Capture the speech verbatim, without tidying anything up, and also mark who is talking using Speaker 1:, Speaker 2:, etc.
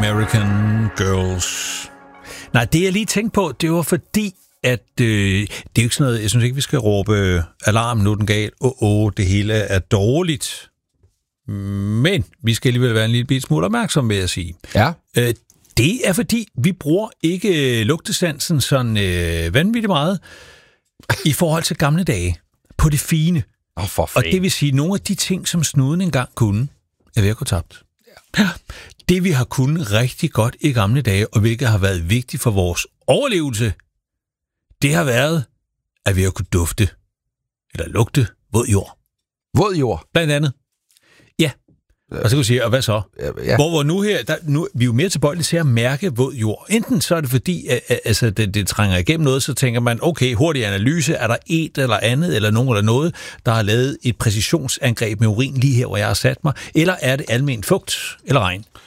Speaker 1: American Girls. Nej, det jeg lige tænkte på, det var fordi, at øh, det er jo ikke sådan noget, jeg synes ikke, vi skal råbe alarm, nu er den galt, åh, oh, oh, det hele er dårligt. Men vi skal alligevel være en lille bit smule opmærksom, vil jeg sige.
Speaker 2: Ja.
Speaker 1: Øh, det er fordi, vi bruger ikke lugtesansen sådan øh, vanvittigt meget i forhold til gamle dage på det fine.
Speaker 2: Oh, for
Speaker 1: og det vil sige, nogle af de ting, som snuden engang kunne, er ved at gå tabt. Ja. Det vi har kunnet rigtig godt i gamle dage, og hvilket har været vigtigt for vores overlevelse, det har været, at vi har kunnet dufte, eller lugte, våd jord.
Speaker 2: Våd jord?
Speaker 1: Blandt andet. Ja. Og så kan du sige, og hvad så? Ja. Hvor, hvor nu her, der, nu, vi er jo mere tilbøjelige til at mærke våd jord. Enten så er det fordi, at, at, altså, det, det trænger igennem noget, så tænker man, okay, hurtig analyse, er der et eller andet, eller nogen eller noget, der har lavet et præcisionsangreb med urin lige her, hvor jeg har sat mig, eller er det almen fugt eller regn?